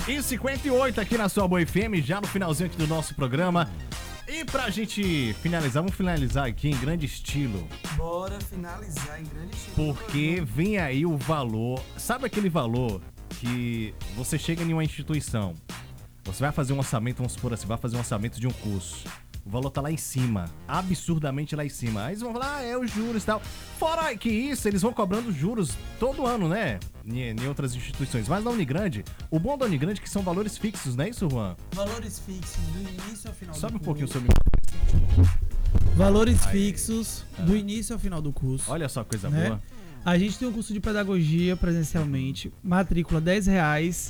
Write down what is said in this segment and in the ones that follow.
E 58 aqui na sua Boa FM, já no finalzinho aqui do nosso programa. E pra gente finalizar, vamos finalizar aqui em grande estilo. Bora finalizar em grande estilo. Porque vem aí o valor. Sabe aquele valor que você chega em uma instituição, você vai fazer um orçamento, vamos supor assim, vai fazer um orçamento de um curso. O valor tá lá em cima, absurdamente lá em cima. Aí eles vão falar, é os juros e tal. Fora que isso, eles vão cobrando juros todo ano, né? Em outras instituições. Mas na Unigrande, o bom da Unigrande é que são valores fixos, não é isso, Juan? Valores fixos do início ao final do curso. Sobe um pouquinho sobre. Valores fixos do início ao final do curso. Olha só, coisa né? boa. A gente tem um curso de pedagogia presencialmente, matrícula R$10,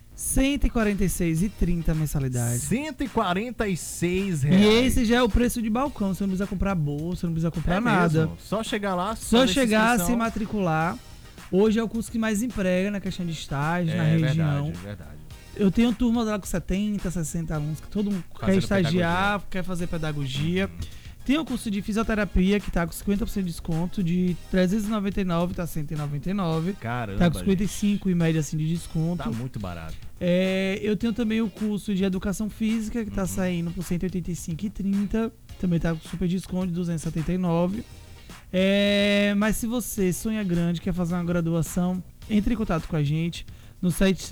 146,30 mensalidade. R$146. E esse já é o preço de balcão, você não precisa comprar bolsa, não precisa comprar nada. Mesmo? Só chegar lá, só chegar, se matricular. Hoje é o curso que mais emprega na questão de estágio, na região. Verdade. Eu tenho turma lá com 70, 60 alunos, que todo mundo quer estagiar, quer fazer pedagogia. Tem o curso de fisioterapia, que tá com 50% de desconto, de R$399 tá R$199. Caramba, tá com 55 em média assim de desconto. Tá muito barato. Eu tenho também o curso de educação física, que tá saindo por R$185,30. Também tá com super desconto de R$279. Mas se você sonha grande, quer fazer uma graduação, entre em contato com a gente no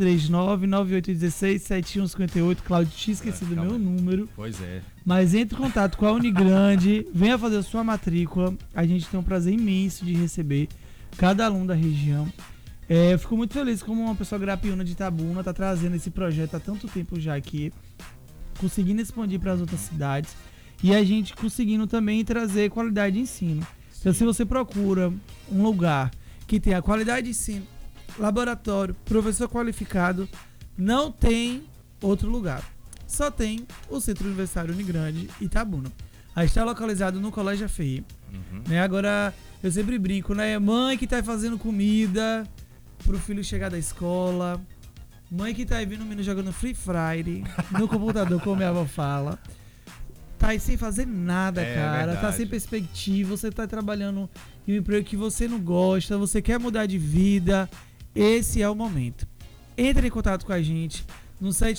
739-9816-7158. Cláudio, tinha esquecido do meu número. Pois é. Mas entre em contato com a Unigrande, venha fazer a sua matrícula. A gente tem um prazer imenso de receber cada aluno da região. Eu fico muito feliz como uma pessoa grapiúna de Itabuna está trazendo esse projeto há tanto tempo já aqui, conseguindo expandir para as outras cidades e a gente conseguindo também trazer qualidade de ensino. Então, se você procura um lugar que tenha qualidade de ensino, laboratório, professor qualificado, não tem outro lugar. Só tem o Centro Universitário Unigrande Itabuna. Aí está localizado no Colégio AFI. Né? Agora, eu sempre brinco, né? Mãe que tá fazendo comida pro filho chegar da escola. Mãe que tá aí vendo o menino jogando Free Fire no computador, como minha avó fala. Tá aí sem fazer nada, cara. Verdade. Tá sem perspectiva. Você tá trabalhando em um emprego que você não gosta. Você quer mudar de vida. Esse é o momento. Entre em contato com a gente no